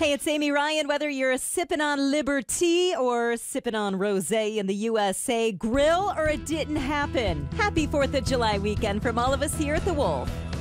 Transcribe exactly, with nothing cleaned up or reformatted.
Hey, it's Amy Ryan. Whether you're sipping on Liberty or sipping on rosé in the U S A, grill or it didn't happen. Happy fourth of July weekend from all of us here at The Wolf.